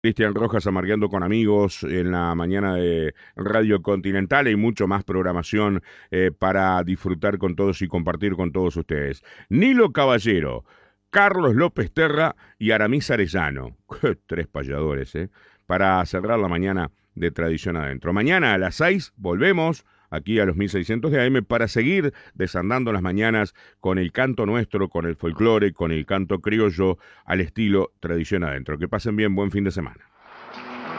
Cristian Rojas amargueando con amigos en la mañana de Radio Continental y mucho más programación para disfrutar con todos y compartir con todos ustedes. Nilo Caballero, Carlos López Terra y Aramis Arellano. Tres payadores, ¿eh? Para cerrar la mañana de Tradición Adentro. Mañana a las 6 volvemos aquí a los 1600 de AM para seguir desandando las mañanas con el canto nuestro, con el folclore, con el canto criollo al estilo Tradición Adentro. Que pasen bien, buen fin de semana.